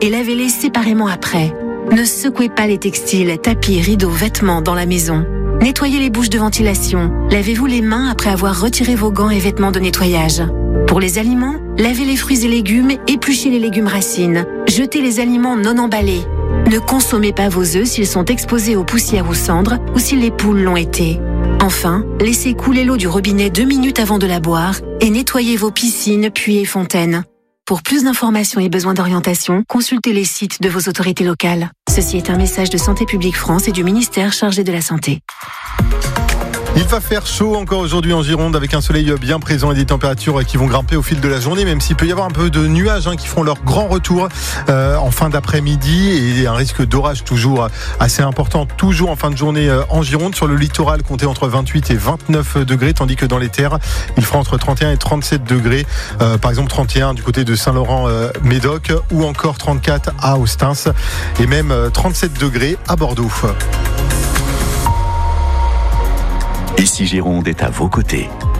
et lavez-les séparément après. Ne secouez pas les textiles, tapis, rideaux, vêtements dans la maison. Nettoyez les bouches de ventilation. Lavez-vous les mains après avoir retiré vos gants et vêtements de nettoyage. Pour les aliments, lavez les fruits et légumes, épluchez les légumes racines. Jetez les aliments non emballés. Ne consommez pas vos œufs s'ils sont exposés aux poussières ou cendres ou si les poules l'ont été. Enfin, laissez couler l'eau du robinet 2 minutes avant de la boire et nettoyez vos piscines, puits et fontaines. Pour plus d'informations et besoins d'orientation, consultez les sites de vos autorités locales. Ceci est un message de Santé publique France et du ministère chargé de la Santé. Il va faire chaud encore aujourd'hui en Gironde avec un soleil bien présent et des températures qui vont grimper au fil de la journée, même s'il peut y avoir un peu de nuages qui feront leur grand retour en fin d'après-midi et un risque d'orage toujours assez important, toujours en fin de journée en Gironde. Sur le littoral, comptez entre 28 et 29 degrés, tandis que dans les terres, il fera entre 31 et 37 degrés. Par exemple 31 du côté de Saint-Laurent-Médoc ou encore 34 à Ostens et même 37 degrés à Bordeaux. Ici Gironde est à vos côtés.